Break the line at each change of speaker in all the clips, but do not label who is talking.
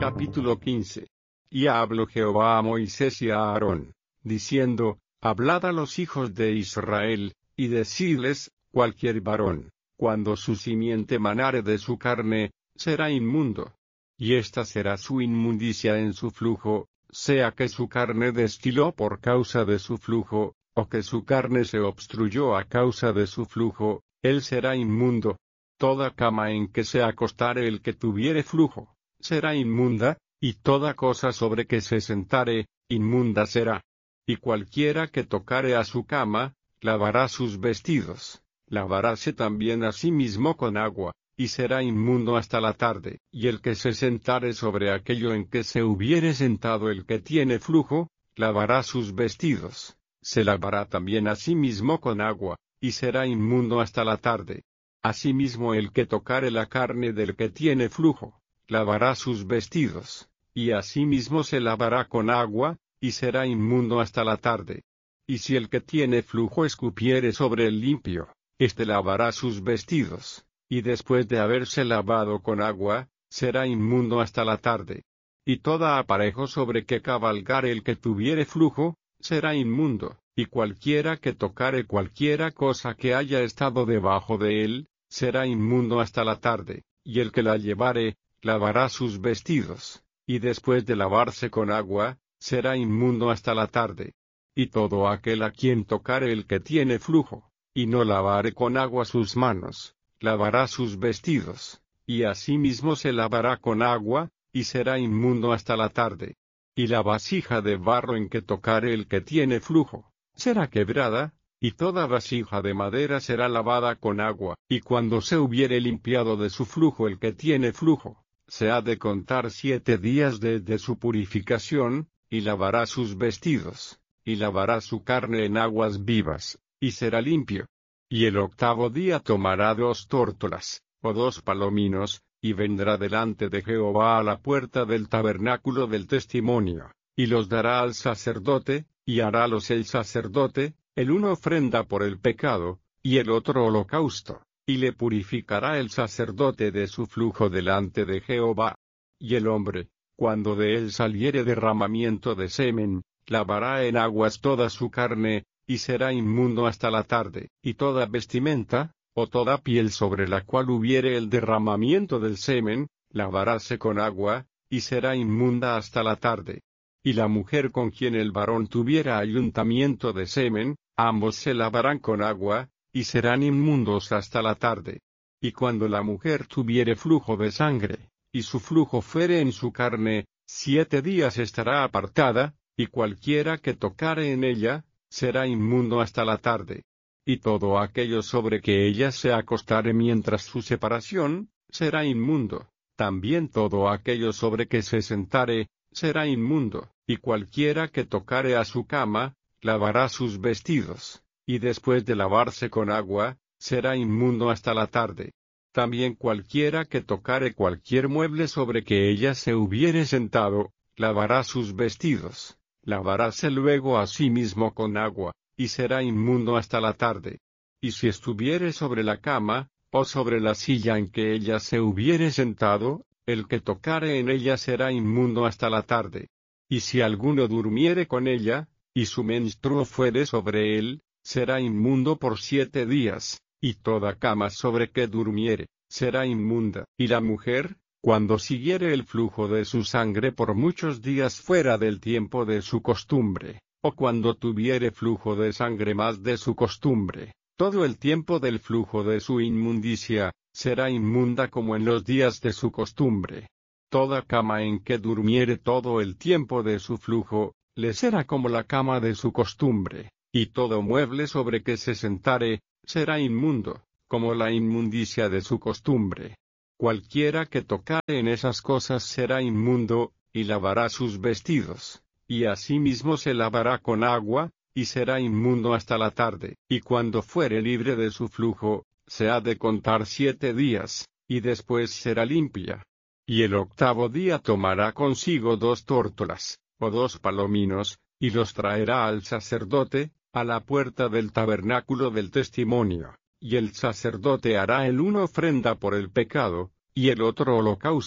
Capítulo 15. Y habló Jehová a Moisés y a Aarón, diciendo: Hablad a los hijos de Israel, y decidles: cualquier varón, cuando su simiente manare de su carne, será inmundo. Y esta será su inmundicia en su flujo, sea que su carne destiló por causa de su flujo, o que su carne se obstruyó a causa de su flujo, él será inmundo. Toda cama en que se acostare el que tuviere flujo, será inmunda, y toda cosa sobre que se sentare, inmunda será. Y cualquiera que tocare a su cama, lavará sus vestidos, lavaráse también a sí mismo con agua, y será inmundo hasta la tarde. Y el que se sentare sobre aquello en que se hubiere sentado el que tiene flujo, lavará sus vestidos, se lavará también a sí mismo con agua, y será inmundo hasta la tarde. Asimismo el que tocare la carne del que tiene flujo, lavará sus vestidos, y asimismo se lavará con agua, y será inmundo hasta la tarde. Y si el que tiene flujo escupiere sobre el limpio, éste lavará sus vestidos, y después de haberse lavado con agua, será inmundo hasta la tarde. Y toda aparejo sobre que cabalgare el que tuviere flujo, será inmundo, y cualquiera que tocare cualquiera cosa que haya estado debajo de él, será inmundo hasta la tarde, y el que la llevare, lavará sus vestidos, y después de lavarse con agua, será inmundo hasta la tarde. Y todo aquel a quien tocare el que tiene flujo, y no lavare con agua sus manos, lavará sus vestidos, y asimismo se lavará con agua, y será inmundo hasta la tarde. Y la vasija de barro en que tocare el que tiene flujo, será quebrada, y toda vasija de madera será lavada con agua, y cuando se hubiere limpiado de su flujo el que tiene flujo, se ha de contar 7 días desde su purificación, y lavará sus vestidos, y lavará su carne en aguas vivas, y será limpio. Y el 8º día tomará 2 tórtolas, o 2 palominos, y vendrá delante de Jehová a la puerta del tabernáculo del testimonio, y los dará al sacerdote, y harálos el sacerdote, el uno ofrenda por el pecado, y el otro holocausto, y le purificará el sacerdote de su flujo delante de Jehová. Y el hombre, cuando de él saliere derramamiento de semen, lavará en aguas toda su carne, y será inmundo hasta la tarde. Y toda vestimenta, o toda piel sobre la cual hubiere el derramamiento del semen, lavaráse con agua, y será inmunda hasta la tarde. Y la mujer con quien el varón tuviera ayuntamiento de semen, ambos se lavarán con agua, y serán inmundos hasta la tarde. Y cuando la mujer tuviere flujo de sangre, y su flujo fuere en su carne, 7 días estará apartada, y cualquiera que tocare en ella, será inmundo hasta la tarde. Y todo aquello sobre que ella se acostare mientras su separación, será inmundo. También todo aquello sobre que se sentare, será inmundo, y cualquiera que tocare a su cama, lavará sus vestidos, y después de lavarse con agua, será inmundo hasta la tarde. También cualquiera que tocare cualquier mueble sobre que ella se hubiere sentado, lavará sus vestidos, lavaráse luego a sí mismo con agua, y será inmundo hasta la tarde. Y si estuviere sobre la cama, o sobre la silla en que ella se hubiere sentado, el que tocare en ella será inmundo hasta la tarde. Y si alguno durmiere con ella, y su menstruo fuere sobre él, será inmundo por 7 días, y toda cama sobre que durmiere, será inmunda. Y la mujer, cuando siguiere el flujo de su sangre por muchos días fuera del tiempo de su costumbre, o cuando tuviere flujo de sangre más de su costumbre, todo el tiempo del flujo de su inmundicia, será inmunda como en los días de su costumbre. Toda cama en que durmiere todo el tiempo de su flujo, le será como la cama de su costumbre, y todo mueble sobre que se sentare, será inmundo, como la inmundicia de su costumbre. Cualquiera que tocare en esas cosas será inmundo, y lavará sus vestidos, y asimismo se lavará con agua, y será inmundo hasta la tarde. Y cuando fuere libre de su flujo, se ha de contar 7 días, y después será limpia. Y el 8º día tomará consigo 2 tórtolas, o 2 palominos, y los traerá al sacerdote, a la puerta del tabernáculo del testimonio, y el sacerdote hará el uno ofrenda por el pecado, y el otro holocausto,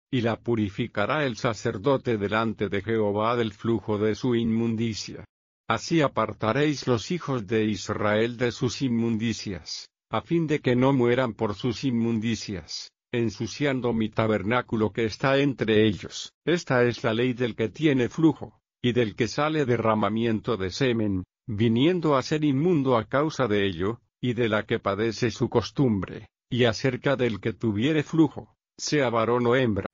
y la purificará el sacerdote delante de Jehová del flujo de su inmundicia. Así apartaréis los hijos de Israel de sus inmundicias, a fin de que no mueran por sus inmundicias, ensuciando mi tabernáculo que está entre ellos. Esta es la ley del que tiene flujo, y del que sale derramamiento de semen, viniendo a ser inmundo a causa de ello, y de la que padece su costumbre, y acerca del que tuviere flujo, sea varón o hembra,